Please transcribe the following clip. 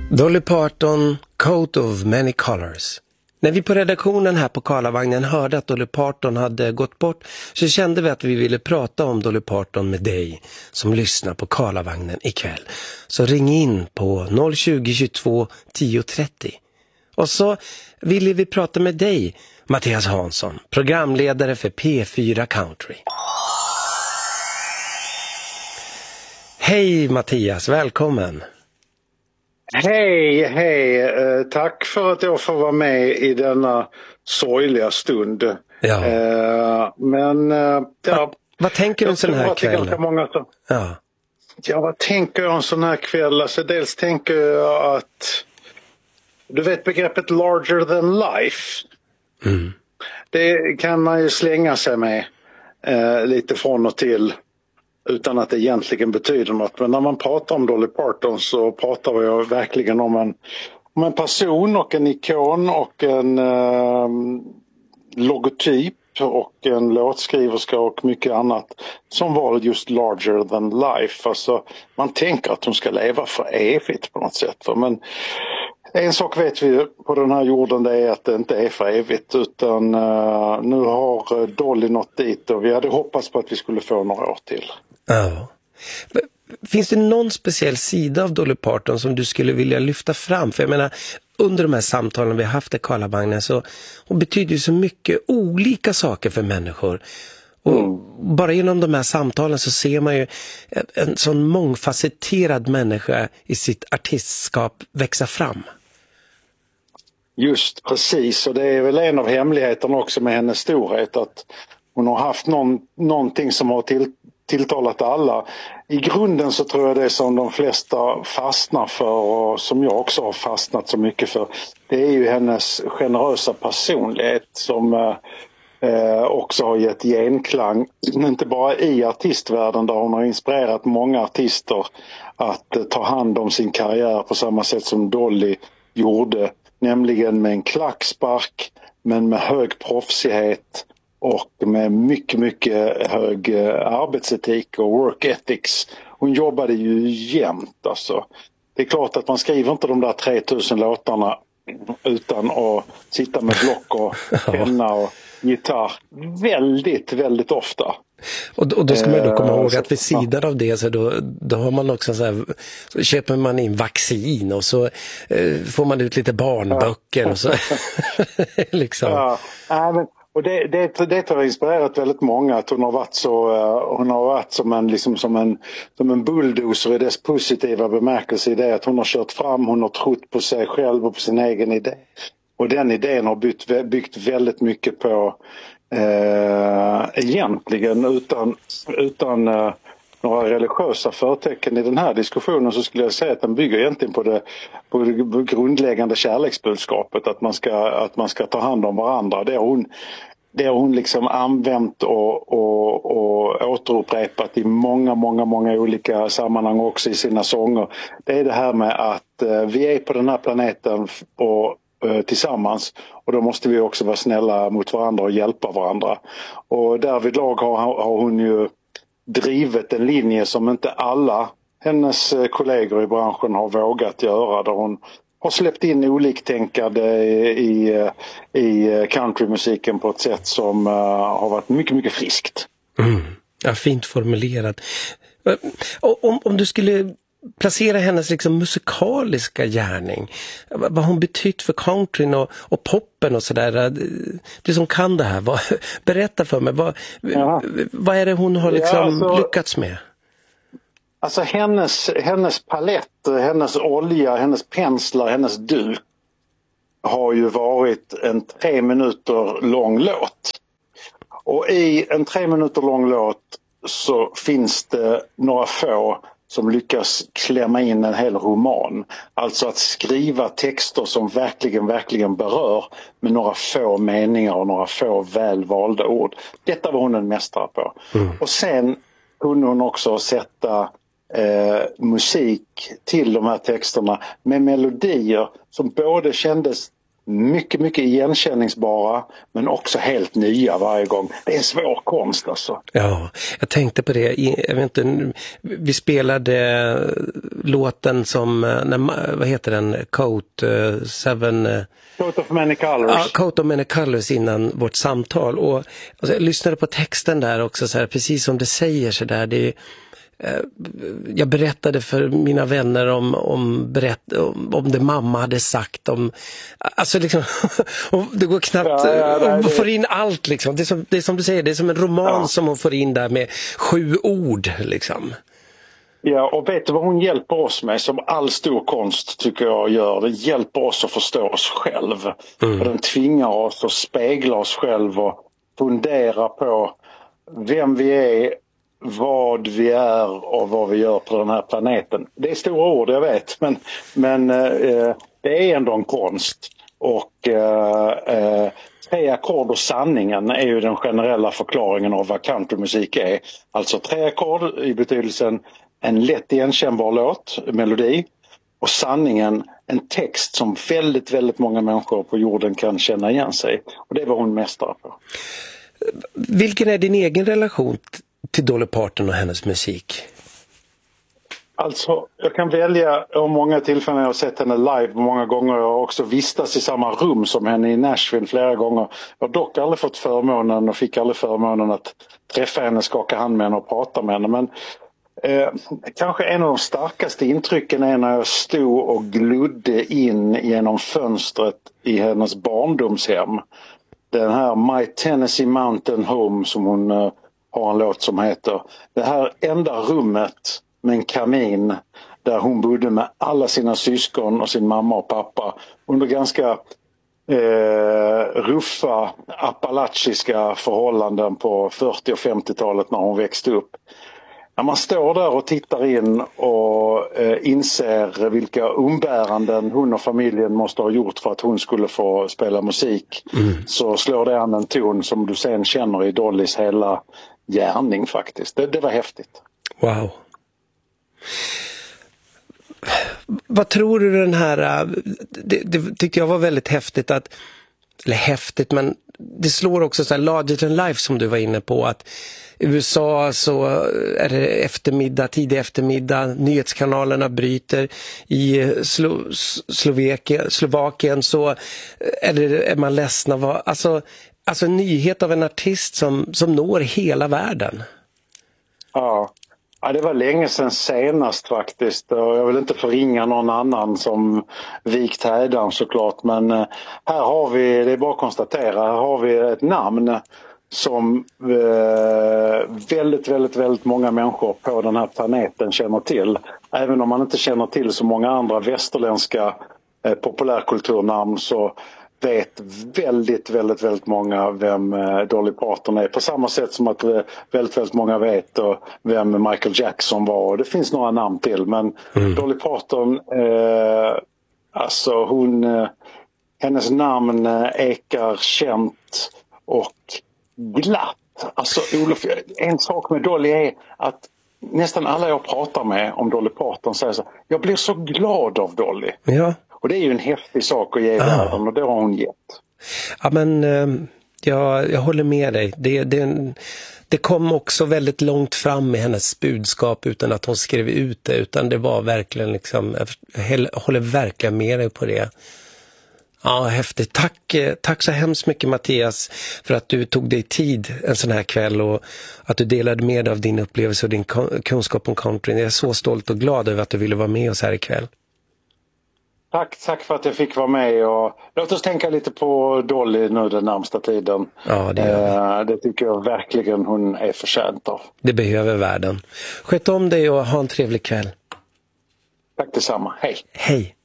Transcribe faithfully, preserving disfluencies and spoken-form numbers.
Dolly Parton, Coat of Many Colors. När vi på redaktionen här på Karlavagnen hörde att Dolly Parton hade gått bort så kände vi att vi ville prata om Dolly Parton med dig som lyssnar på Karlavagnen ikväll. Så ring in på noll tjugo tjugotvå tio trettio. Och så ville vi prata med dig, Mattias Hansson, programledare för P fyra Country. Hej Mattias, välkommen! Hej, hej. Eh, tack för att jag får vara med i denna sorgliga stund. Ja. Eh, men... Eh, ja, Va, vad tänker du en sån här kväll? Många som, ja. ja, vad tänker jag en sån här kväll? Alltså, dels tänker jag att... Du vet begreppet larger than life. Mm. Det kan man ju slänga sig med eh, lite från och till. Utan att det egentligen betyder något. Men när man pratar om Dolly Parton så pratar jag verkligen om en, om en person och en ikon och en eh, logotyp och en låtskriverska och mycket annat som var just larger than life. Alltså, man tänker att de ska leva för evigt på något sätt. Men en sak vet vi på den här jorden, det är att det inte är för evigt, utan uh, nu har Dolly nått dit och vi hade hoppats på att vi skulle få några år till. Ja. Finns det någon speciell sida av Dolly Parton som du skulle vilja lyfta fram? För jag menar, under de här samtalen vi har haft i Karlavagnen så hon betyder ju så mycket olika saker för människor. Och mm. bara genom de här samtalen så ser man ju en, en sån mångfacetterad människa i sitt artistskap växa fram. Just precis, och det är väl en av hemligheterna också med hennes storhet, att hon har haft någon, någonting som har till, tilltalat alla. I grunden så tror jag det som de flesta fastnar för och som jag också har fastnat så mycket för, det är ju hennes generösa personlighet som eh, också har gett genklang, inte bara i artistvärlden där hon har inspirerat många artister att eh, ta hand om sin karriär på samma sätt som Dolly gjorde. Nämligen med en klackspark, men med hög proffsighet och med mycket, mycket hög arbetsetik och work ethics. Hon jobbade ju jämt alltså. Det är klart att man skriver inte de där tre tusen låtarna utan att sitta med block och penna och gitarr väldigt, väldigt ofta. Och, och då ska man ju då komma ihåg att vid sidan av det så då, då har man också så här, så köper man in vaccin och så eh, får man ut lite barnböcker ja. och så liksom. Ja, ja men, och det, det, det har inspirerat väldigt många att hon har varit så uh, hon har varit som en, liksom, som en, som en bulldozer i dess positiva bemärkelse i det att hon har kört fram, hon har trott på sig själv och på sin egen idé. Och den idén har byggt, byggt väldigt mycket på Eh, egentligen utan, utan eh, några religiösa förtecken i den här diskussionen så skulle jag säga att den bygger egentligen på det, på det grundläggande kärleksbudskapet att man ska, att man ska ta hand om varandra. Det har hon, det har hon liksom använt och, och, och återupprepat i många, många, många olika sammanhang också i sina sånger. Det är det här med att eh, vi är på den här planeten och tillsammans och då måste vi också vara snälla mot varandra och hjälpa varandra. Och därvidlag har, har hon ju drivit en linje som inte alla hennes kollegor i branschen har vågat göra, där hon har släppt in oliktänkande i, i, i countrymusiken på ett sätt som uh, har varit mycket, mycket friskt. Mm. Ja, fint formulerat. Om, om du skulle placera hennes liksom musikaliska gärning, vad hon betytt för countryn och, och poppen och sådär, du som kan det här, vad, berätta för mig, vad, vad är det hon har liksom ja, alltså, lyckats med? Alltså hennes, hennes palett, hennes olja, hennes penslar, hennes duk har ju varit en tre minuter lång låt. Och i en tre minuter lång låt så finns det några få som lyckas klämma in en hel roman. Alltså att skriva texter som verkligen, verkligen berör med några få meningar och några få välvalda ord. Detta var hon en mästare på. Mm. Och sen kunde hon också sätta eh, musik till de här texterna med melodier som både kändes mycket, mycket igenkänningsbara men också helt nya varje gång. Det är en svår konst alltså. Ja, jag tänkte på det. Jag vet inte, vi spelade låten som, när, vad heter den? Coat uh, Seven... Uh, Coat of Many Colors. Ja, Coat of Many Colors innan vårt samtal. Och alltså, jag lyssnade på texten där också, så här, precis som det säger så där. Det är, jag berättade för mina vänner om om, berätt, om, om det mamma hade sagt om, alltså liksom det går knappt, ja, ja, nej, det... får in allt liksom. Det är, som, det är som du säger, det är som en roman, ja. Som hon får in där med sju ord liksom. Ja, och vet du vad hon hjälper oss med, som all stor konst tycker jag gör? Det hjälper oss att förstå oss själv. Mm. Och den tvingar oss att spegla oss själv och fundera på vem vi är, vad vi är och vad vi gör på den här planeten. Det är stora ord, jag vet, men, men eh, det är ändå en konst. Och eh, eh, tre ackord och sanningen är ju den generella förklaringen av vad countrymusik är. Alltså tre ackord i betydelsen en lätt igenkännbar låt, melodi, och sanningen en text som väldigt, väldigt många människor på jorden kan känna igen sig. Och det var hon mästare på. Vilken är din egen relation till Dolly Parton och hennes musik? Alltså, jag kan välja, och många tillfällen jag har sett henne live många gånger. Jag har också vistats i samma rum som henne i Nashville flera gånger. Jag har dock aldrig fått förmånen och fick aldrig förmånen att träffa henne, skaka hand med henne och prata med henne. Men eh, kanske en av de starkaste intrycken är när jag stod och glodde in genom fönstret i hennes barndomshem. Den här My Tennessee Mountain Home som hon eh, har en låt som heter. Det här enda rummet med en kamin där hon bodde med alla sina syskon och sin mamma och pappa under ganska eh, ruffa appalachiska förhållanden på fyrtio- och femtiotalet när hon växte upp. När man står där och tittar in och eh, inser vilka umbäranden hon och familjen måste ha gjort för att hon skulle få spela musik, mm. så slår det an en ton som du sen känner i Dollys hela gärning faktiskt. Det, det var häftigt. Wow. Vad tror du den här, det, det tyckte jag var väldigt häftigt att, eller häftigt, men det slår också så här larger than life som du var inne på, att i U S A så är det eftermiddag, tidig eftermiddag, nyhetskanalerna bryter. I Slo- Slovakien, Slovakien så är, det, är man ledsna. Var, alltså, alltså en nyhet av en artist som, som når hela världen. Ja. Ja, det var länge sedan senast faktiskt, och jag vill inte förringa någon annan som vikt hädan såklart, men här har vi, det är bara att konstatera, här har vi ett namn som eh, väldigt, väldigt, väldigt många människor på den här planeten känner till. Även om man inte känner till så många andra västerländska eh, populärkulturnamn, så vet väldigt, väldigt, väldigt många vem Dolly Parton är. På samma sätt som att väldigt, väldigt många vet vem Michael Jackson var. Det finns några namn till, men mm. Dolly Parton, eh, alltså hon, eh, hennes namn ekar känt och glatt. Alltså Olof, en sak med Dolly är att nästan alla jag pratar med om Dolly Parton säger så: jag blir så glad av Dolly. Ja. Och det är ju en häftig sak att ge i världen, och det har hon gett. Ja, men jag, jag håller med dig. Det, det, det kom också väldigt långt fram med hennes budskap utan att hon skrev ut det, utan det var verkligen liksom, jag håller verkligen med dig på det. Ja, häftigt. Tack, tack så hemskt mycket Mattias för att du tog dig tid en sån här kväll och att du delade med dig av din upplevelse och din kunskap om country. Jag är så stolt och glad över att du ville vara med oss här ikväll. Tack, tack för att jag fick vara med, och låt oss tänka lite på Dolly nu den närmsta tiden. Ja, det gör vi. Det tycker jag verkligen hon är förtjänt av. Det behöver världen. Sköt om dig och ha en trevlig kväll. Tack detsamma. Hej. Hej.